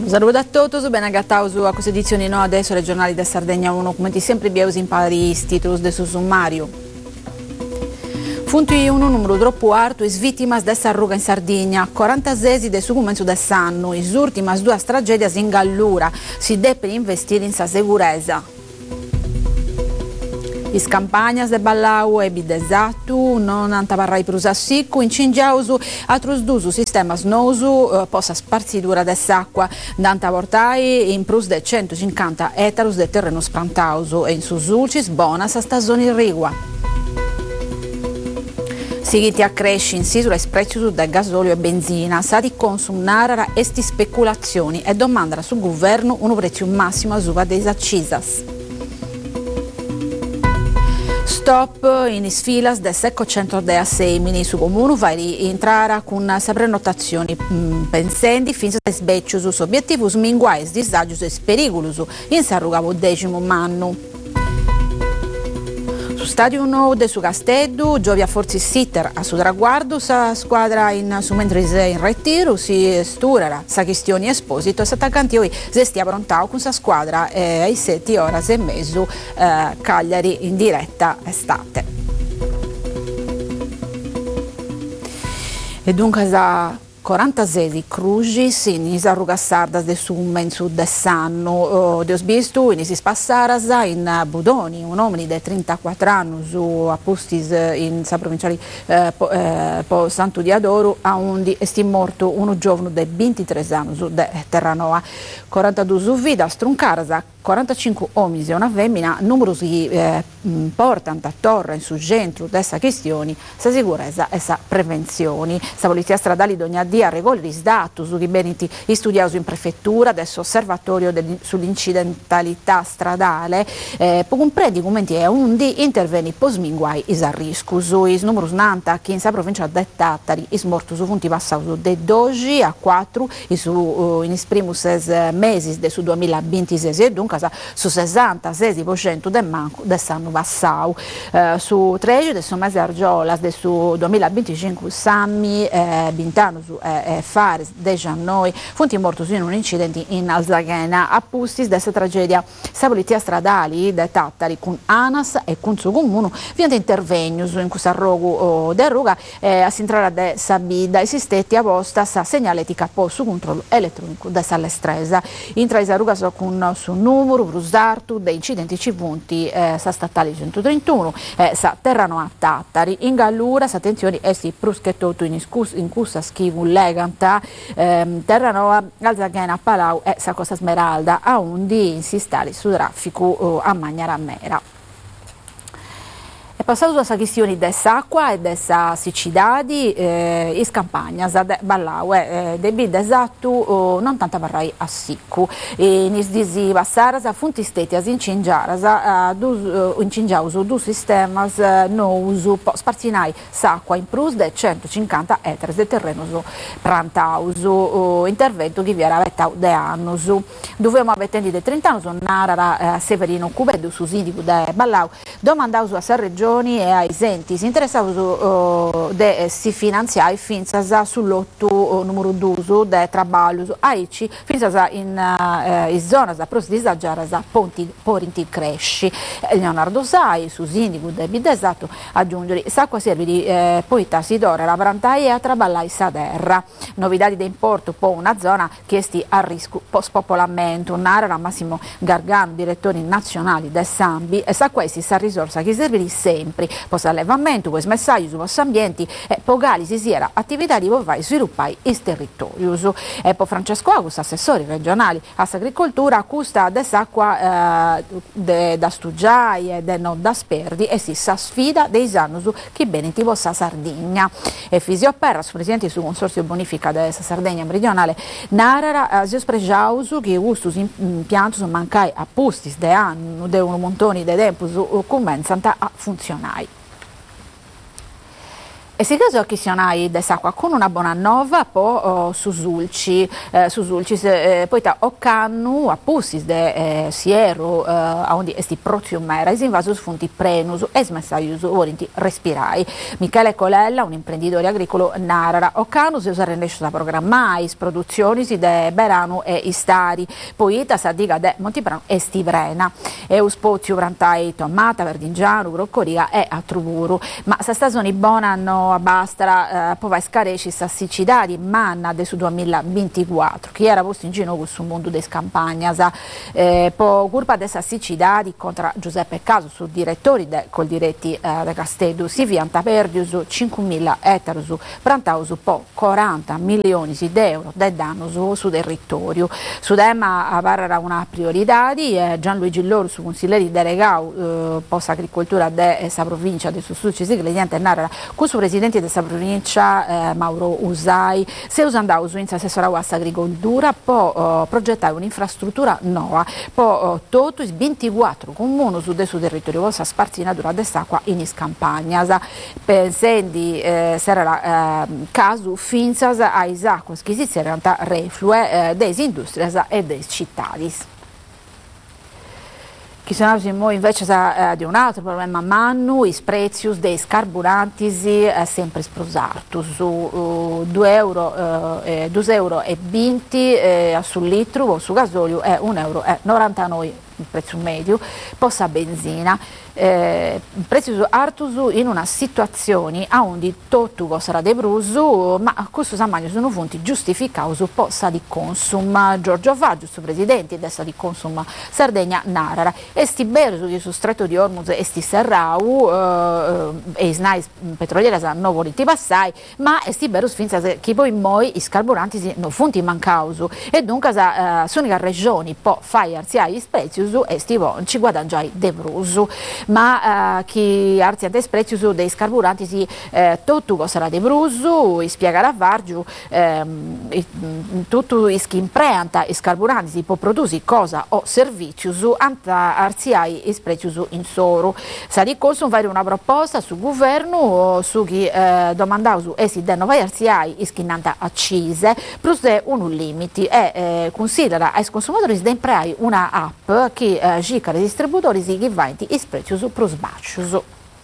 Saluto a tutti, ben agattaus a questa edizione no adesso regionali da Sardegna 1, come sempre abbiamo impari i titoli del suo sommario. Funti un numero troppo alto e vittimas dessa ruga in Sardegna, 40 sesi del suo commenzo del sanno, le ultime due tragedie in Gallura, si deve investire in sa sicurezza. Is campagnas de Ballau e Bidesatu non antavarrai prusa sicco, incingiausu atrus dusu sistemas nousu possa sparzidura dess'acqua danta vortai in prus de 150 etarus de terreno sprantausu e in susulcis bona sa stagione rigua. Seguiti a cresci in sisura e prezzi del gasolio e benzina, sa di consumare esti speculazioni e domandara sul governo un prezzo massimo a suva des accisas. Stop in sfilas del secco centro de Assemini su comune vai entrare con sa prenotazioni pensendi fino a sbeccius su obiettivus minguais disagius e pericolus in sarrugavo 10° anno. Su stadio nuovo de su Castello giovia forzi sitter a su traguardo sa squadra in su mentre in ritiro si sturera sa questioni esposito s'attaccanti oi se stia prontao con sa squadra ai 7 ore e mezzo Cagliari in diretta estate. E dunque sa 46 crugis in isarruga sardas de summen su dess'anno deos bistu in isis passaras in Budoni un uomo di 34 anni su appostis in sa provinciali po Santo di Adoru a undi esti morto uno giovane de 23 anni su de Terranoa 42 su vida struncaras 45 uomini e una femmina numero si portano a torre in su centro dessa questioni sa sicurezza e sa prevenzioni sa polizia stradale d'ogni dia regoli risdato su beniti studiati in prefettura adesso osservatorio sull'incidentalità stradale comprende commenti e undi interveni posminguai is a risco su is numero nanta che in sa provincia de Tattari is morto su punti passauso de 12 a 4 su in primus mesi de su 2026 e dunque su 66% del manco del sanno Vassau su 13 del suo mese Argiolas del su 2025 Sammi Bintano su Fares de Giannoi funti mortos in un incidente in Alzaghena a Pustis dessa tragedia sa polizia stradali de Tattari con ANAS e con su comune viene intervenius in questo rogo de ruga a sintrara de Sabida esistetti a posta sa segnaletica po su controllo elettronico de Sallestresa intra isaruga so con su numero brusartu dei incidenti civunti sa statali 131 sa Terranoa Tattari in Gallura sa attenzioni esti pruschettotu in cussa schivu leganta Terranoa Alzaghena Palau e sa Costa Smeralda a undi insistali su traffico a Magnaramera. E passato a questioni dell'acqua e della siccidadi is campagnas de Ballau de bid esatto non tanto varrai a siccu in is disi passaras funti stetias incingiaras incingiaus du sistemas nousu sparzinai s'acqua in prus de 150 ettari de terreno prantausu intervento che vi era vettau de annusu dovevamo avvetendi de 30 anni narara Severino Cubedu su sindico de Ballau domandausu a sa regione e ai senti si interessavano si finanziare finza sull'otto numero 2 de trabalho aici finza in zona da pros disagiaras ponti porinti cresci Leonardo Sai su sindico de Bidesato aggiungere s'acqua serve di poeta Sidora la Brantai e a traballai Saderra novità di importo po una zona che esti a rischio post-popolamento narra Massimo Gargano direttori nazionali del Sambi e sa questi sa risorsa che serve di sempre post allevamento poi smessaggi su post ambienti e pogali si era attività di vai sviluppai is territorius e po Francesco Agus assessori regionali all'agricoltura accusta dell'acqua da stugiai e non da sperdi e si sa sfida dei annus che beneti vostra Sardegna e Fisio Perra su presidente su consorzio bonifica della Sardegna meridionale narra si spregiausu che gustus impiantus mancai a pustis de anno de un montoni de tempus commenzant a funzionare. E se caso chi sionai de sacqua con una buona nova po su sulci poi ta occannu a pussis de siero a onde esti proziumera is invasus funti prenus e smessaius vorinti respirai. Michele Colella, un imprenditore agricolo, narra occannu si usare da programmai produzioni de Berano e Istari poi ta sa diga de Montiprano e Stivrena e uspozio brantai tomata verdingiano broccoliga e atruburu ma sa stagione buona no a Bastra poi vai scaresci sa sicidadi manna de su 2024 chi era posto in giro sul mondo des campagnas po curpa de sa sicidadi contro Giuseppe Caso su direttori col diretti de Castello si vianta perdius 5.000 ettari prantaus po 40 milioni di euro de danno su territorio su tema a barra una priorità di Gianluigi Loro su consiglieri delegau post agricoltura de sa provincia de Susucci ingrediente narra con su presidente di questa provincia Mauro Usai se usandau su assessorau a agricoltura po progettare un'infrastruttura nuova po tutto is 24 comuni su del territorio vostra sparzina durante quest'acqua in campagnas pensando sarà caso finzas a isacqua che si saranno reflue des industrias e des cittadis. Chi sono invece di un altro problema mannu, i prezzi dei carburanti sempre sprosati su 2,20 euro sul litro o su gasolio è 1,99 euro il prezzo medio, possa benzina. Prezzi su Artus in una situazione a onde tutto sarà de brusu, ma questo samagno sono fonti giustificati su possa di consum. Giorgio Vaggio, su presidente dessa di consum Sardegna narra esti bersu di su stretto di Ormuz esti serrau e snai petroliera non volenti passai, ma esti berus finza che poi moi i carburanti non fonti mancausu e dunque sono le regioni po fai arziai i prezzi e ci guadaggiai de brusu ma chi arzia des prezzi dei carburanti tutto sarà de brusu e spiegare a Vargiu tutto is chi impreanta i carburanti può produrre cosa o servizi anta arziai i prezzi in soro sa di consum fare una proposta sul governo su chi domandau e si denno vai arziai is chinanta accise plus de un limiti e considera ai consumatori da impreai una app che gica ai distributori che vanti i prezzi plus baixos.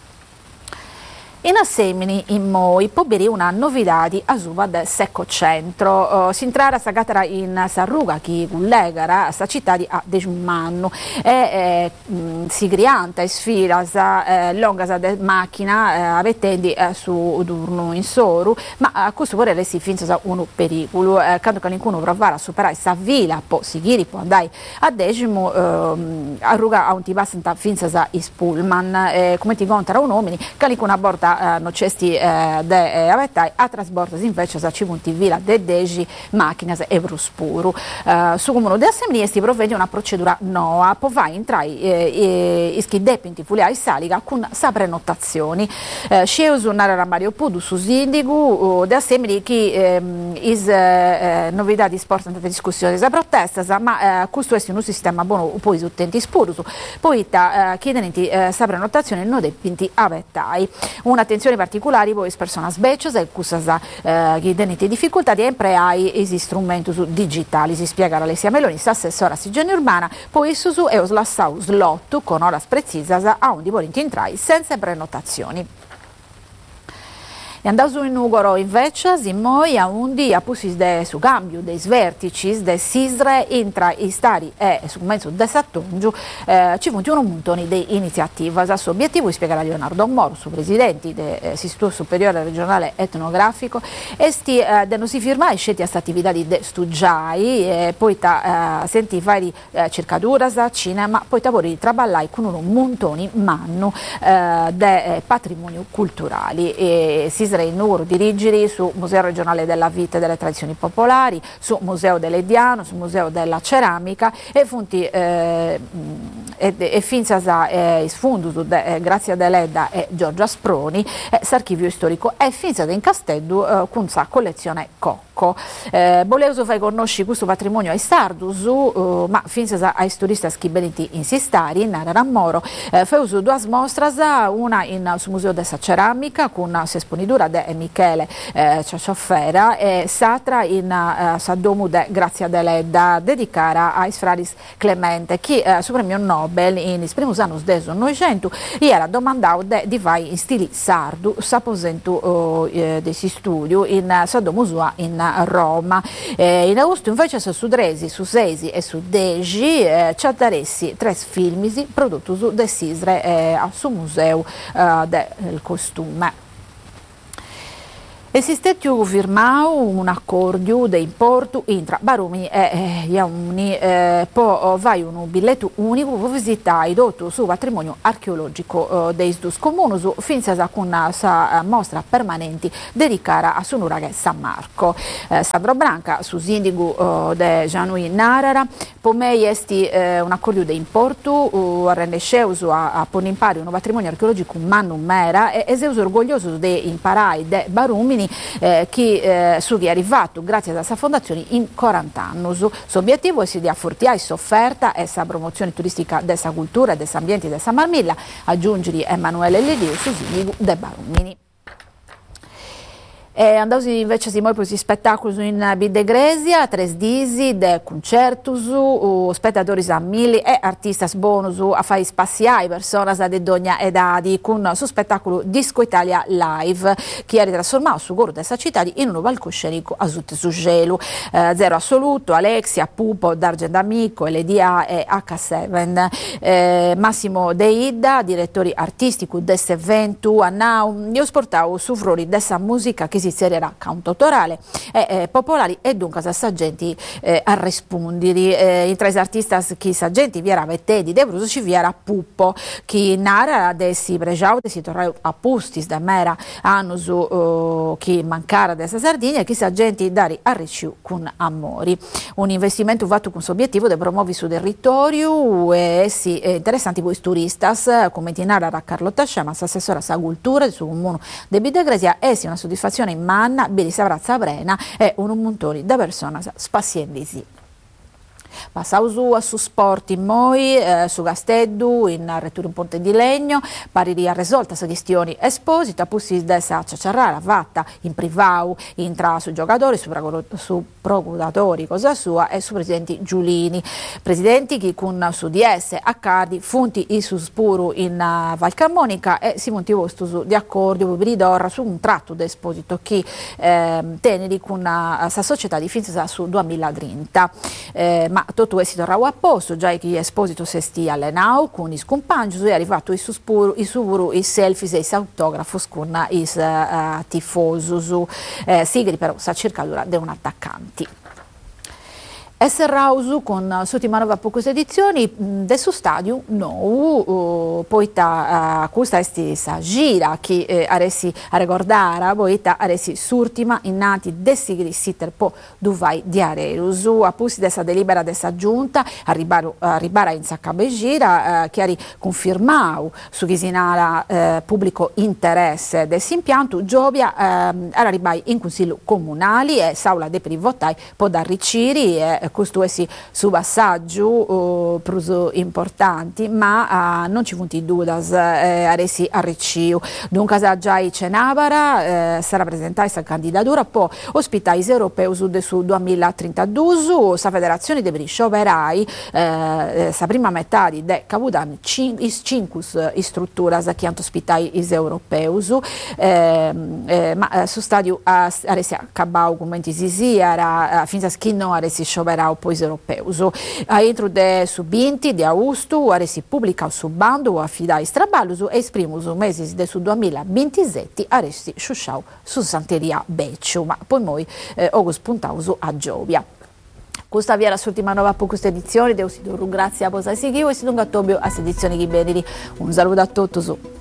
In assemini in moi poberi una novità di Asuva del Secco Centro. Si intrara sa gatara in Sarruga che collega sa città di Desummannu e si grianta e sfila sa longa de macchina avvetendi su Durno in Soru ma a questo vorrei si finza un pericolo quando qualcuno provare a superare sa villa po sigiri può andare a Desimo Arruga a un tibassa finza sa Ispulman come ti contara un uomini qualcuno a borda no cesti de avettai a trasbordas invece sa civunti vila de degi macchinas e bruspuru su comune de assemblee si provvede una procedura noa po vai entrai ischi depinti fuliai saliga con sa prenotazioni sceus narra Mario Pudu su sindigu de assemblee che is novità di sport andate discussioni sa protestas ma questo è un sistema buono poi utenti spurus poi chiedenti sa prenotazione no depinti avettai un'attenzione particolare voi persone svecciose e cusasa che deniti difficoltà di empreai esi strumenti digitali si spiega Alessia Meloni assessora a igiene urbana poi su e oslassau slotto con ora precisas a un di volenti entrai senza prenotazioni. E andau in Ugoro invece si moi a undi a pusis de su cambio dei vertici de Sisre intra i stari e su mezzo de Sattungiu ci funti un montone di iniziative. Il suo obiettivo è spiegare a Leonardo Moro, su presidente dell'Istituto Superiore Regionale Etnografico, esti de non si firma e scelti a questa attività di studiai poi senti fare cercaduras, cinema, poi lavori di traballai con un montone manno de patrimonio culturali e Sisre in Ugoro dirigere su Museo Regionale della Vita e delle Tradizioni Popolari, su Museo dell'Ediano, su Museo della Ceramica e funti e finza is fundus de Grazia Deledda e Giorgia Sproni s'archivio storico e finza in Casteddu con sa collezione Cocco. Volevo fare conoscere questo patrimonio ai Stardus, ma finza ai turisti che beniti insistari in Rammoro feuso due mostras, una in sul Museo della Ceramica con s'esponidura de Michele Ciacciofera e s'altra in Saddomu de Grazia Deledda dedicata ai fraris Clemente che su premio Nobel in primus annos del Novecento era domandato di fare in stili sardu s'aposentu dei studi in Saddomu sua in Roma. In agosto invece su Dresi, su Sesi e su Degi ci addaressi tre filmisi prodotti da Sisre sul Museo del Costume. Esistette firmato un accordo di importo tra Barumi e Iauni, poi vai un biglietto unico per visitare tutto sul patrimonio archeologico dei due comuni, finché con una mostra permanente dedicata a Sunuraghe San Marco. Sandro Branca, su sindico di Gianui Narara, per me è un accordo di importo, rende sceso a ponimpare un patrimonio archeologico manu mera e sei orgoglioso di imparare da Barumini che su è arrivato grazie alla sua fondazione in 40 anni. Suo obiettivo è di affrontiare l'offerta e la promozione turistica della cultura e dell'ambiente di San Marmilla, aggiungere Emanuele Lidio su sindico de Barumini. Andato invece per questi spettacoli in Bidegresia, 3 disi de concertus, spettatori a mille e artistas bonus a fare spaziare persone di ogni età con su spettacolo Disco Italia Live che ha trasformato su Goro della città in un palcoscenico a tutti su gelo. Zero Assoluto, Alexia, Pupo, D'Argent Amico, LDA e H7. Massimo Deida, direttori artistici del evento, io sportavo su frori dessa musica che si inserirà cantautorale e popolari e dunque assagenti a rispondere. Tra gli artisti che sagenti vi era Vettedi, De Bruso ci vi era Puppo che narra desi pregiaute si torna a pustis da mera anno che mancara dessa Sardegna e che sagenti dari a ricciu con amori. Un investimento fatto con l'obiettivo di promuovere sul territorio e sì interessanti voi turistas come ti narra Carlotta Scemas, assessora sa cultura del suo comune di Bidegresia e sì una soddisfazione in manna, Bili Savrazza Brena e un montone da persone spazienvisi. Passau su sport in Moi, su Casteddu, in Rettura un Ponte di Legno, pariria risolta su questioni esposita, pussi dessa ciacciarrara fatta in privau, intra su giocatori, su procuratori, cosa sua, e su presidenti Giulini. Presidenti che con su DS accardi, funti i su spuru in Valcamonica e si monti su di accordo per ridorra su un tratto d'esposito che teneri con sa società di finza su 2030. Ma tutto questo torna a posto, già che esposito se stia allenau con i scompagni, è arrivato i suburu, i selfies e i autografos con i tifosi, sigri però sa cercatura di un attaccante. Esser Rausu con settimana va poche edizioni del suo stadio no poita questa è sa gira che aresi a ricordare poita aresi surtima innanti desigri sitter po duvai di Arerusu a pusi dessa delibera dessa giunta arribara in saccabe gira che ari confermau su chisinara pubblico interesse desse impianto Giovia arribai in consiglio comunali e saula de privotai po da riciri e questo è su passaggio importanti, ma non ci funti dudas aresi a ricciu. Dunque già i Cenavara sarà presentata questa candidatura poi ospitare gli europei su 2032 sa federazione dei scioperai sa prima metà di Cavudan 5 strutture che hanno ospitato gli europei ma su stadio aresi a Cabau commenti si era finza schino aresi scioperai poi europei. Entro de subinti di Augusto aresi pubblica su bando o affidai straballuso e esprimus mesi de su 2027 aresi sciusciau su Santeria Beccio, ma poi noi August puntauso a Giovia. Questa via la ultima nuova per questa edizione, devo si grazie a Posa Sighiu e si dunga Tobio a edizione di Beneri. Un saluto a tutti.